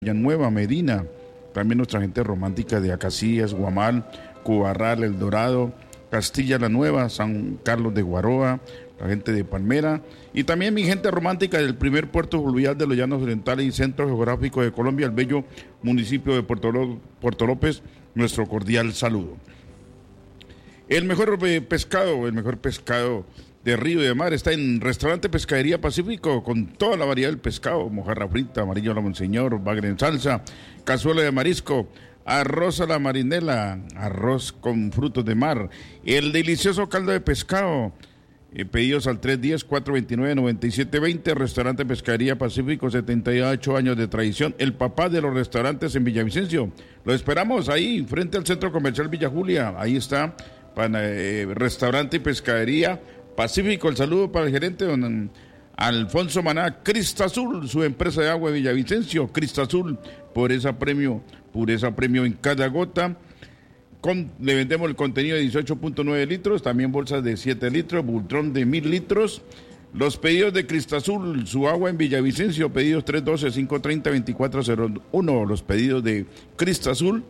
Villanueva, Medina, también nuestra gente romántica de Acacías, Guamal, Cubarral, El Dorado, Castilla la Nueva, San Carlos de Guaroa, la gente de Palmera y también mi gente romántica del primer puerto fluvial de los Llanos Orientales y Centro Geográfico de Colombia, el bello municipio de Puerto López, nuestro cordial saludo. El mejor pescado de río y de mar está en Restaurante Pescadería Pacífico, con toda la variedad del pescado: mojarra frita, amarillo a la monseñor, bagre en salsa, cazuela de marisco, arroz a la marinela, arroz con frutos de mar, el delicioso caldo de pescado. Pedidos al 310-429-9720, Restaurante Pescadería Pacífico, 78 años de tradición, el papá de los restaurantes en Villavicencio. Lo esperamos ahí, frente al Centro Comercial Villa Julia. Ahí está, Restaurante y Pescadería Pacífico. El saludo para el gerente, don Alfonso Maná. Crista Azul, su empresa de agua de Villavicencio. Crista Azul, pureza premio en cada gota. Le vendemos el contenido de 18.9 litros, también bolsas de 7 litros, Bultrón de 1000 litros. Los pedidos de Crista Azul, su agua en Villavicencio, pedidos 312-530-2401. Los pedidos de Crista Azul,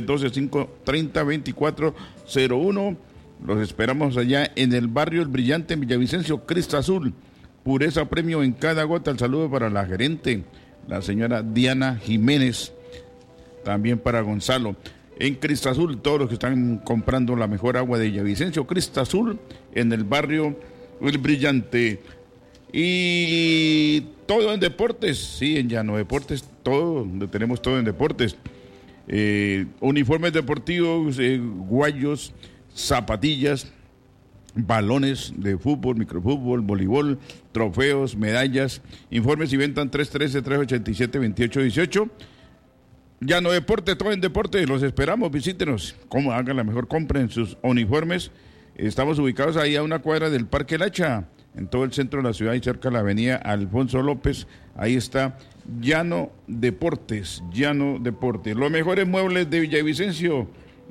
312-530-2401. Los esperamos allá en el barrio El Brillante, en Villavicencio. Crista Azul, pureza premio en cada gota. El saludo para la gerente, la señora Diana Jiménez, también para Gonzalo. En Crista Azul, todos los que están comprando la mejor agua de Villavicencio, Crista Azul, en el barrio El Brillante. Y todo en deportes, sí, en Llano Deportes, tenemos todo en deportes. Uniformes deportivos, guayos, zapatillas, balones de fútbol, microfútbol, voleibol, trofeos, medallas. Informes y ventan 313-387-2818. Llano Deporte, todo en deporte, los esperamos, visítenos, hagan la mejor compra en sus uniformes. Estamos ubicados ahí a una cuadra del Parque Lacha, en todo el centro de la ciudad y cerca de la avenida Alfonso López. Ahí está Llano Deportes. Los mejores muebles de Villavicencio,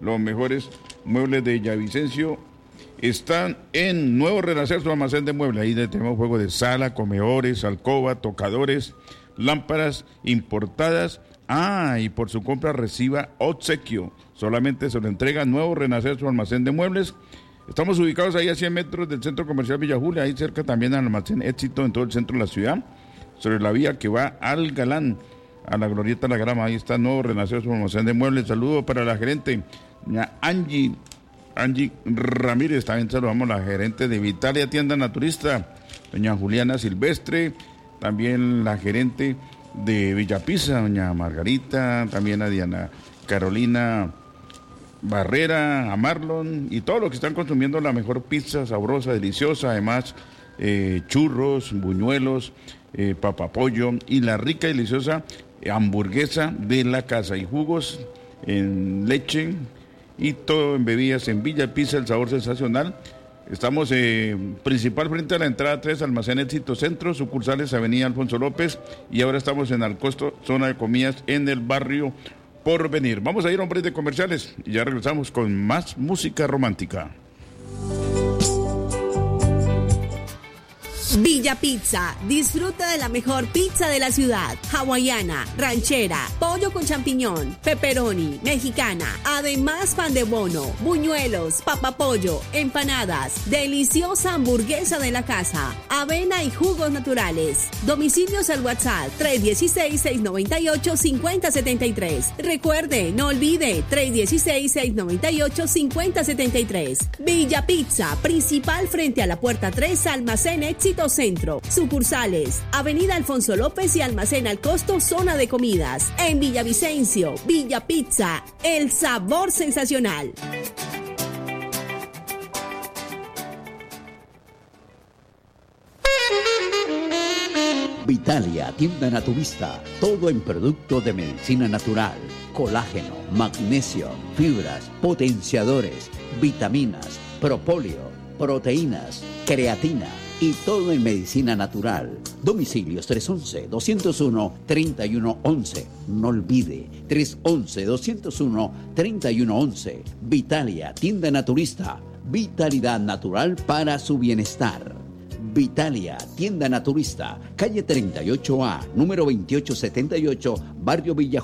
están en Nuevo Renacer, su almacén de muebles. Ahí tenemos juego de sala, comedores, alcoba, tocadores, lámparas importadas. Y por su compra reciba obsequio. Solamente se lo entrega Nuevo Renacer, su almacén de muebles. Estamos ubicados ahí a 100 metros del Centro Comercial Villa Julia, ahí cerca también al almacén Éxito, en todo el centro de la ciudad, sobre la vía que va al Galán, a la Glorieta La Grama. Ahí está Nuevo Renacer, su almacén de muebles. Saludo para la gerente, doña Angie Ramírez. También saludamos a la gerente de Vitalia Tienda Naturista, doña Juliana Silvestre. También la gerente de Villa Pisa, doña Margarita, también a Diana Carolina Barrera, a Marlon y todos los que están consumiendo la mejor pizza sabrosa, deliciosa, además churros, buñuelos, papapollo y la rica y deliciosa hamburguesa de la casa, y jugos en leche y todo en bebidas en Villa Pisa, el sabor sensacional. Estamos principal frente a la entrada 3, almacén Éxito Centro, sucursales avenida Alfonso López, y ahora estamos en Alcosto, zona de comidas en el barrio Porvenir. Vamos a ir a un break de comerciales y ya regresamos con más música romántica. Villa Pizza, disfruta de la mejor pizza de la ciudad, hawaiana, ranchera, pollo con champiñón, pepperoni, mexicana, además pan de bono, buñuelos, papapollo, empanadas, deliciosa hamburguesa de la casa, avena y jugos naturales. Domicilios al WhatsApp 316-698-5073. Recuerde, no olvide, 316-698-5073. Villa Pizza, principal frente a la puerta 3, almacén Éxito Centro. Sucursales, avenida Alfonso López y almacén Al Costo, zona de comidas. En Villavicencio, Villa Pizza, el sabor sensacional. Vitalia, tienda naturista, todo en producto de medicina natural, colágeno, magnesio, fibras, potenciadores, vitaminas, propóleo, proteínas, creatina y todo en medicina natural. Domicilios 311-201-3111. No olvide, 311-201-3111. Vitalia, tienda naturista, vitalidad natural para su bienestar. Vitalia, tienda naturista, calle 38A, número 2878, Barrio Villa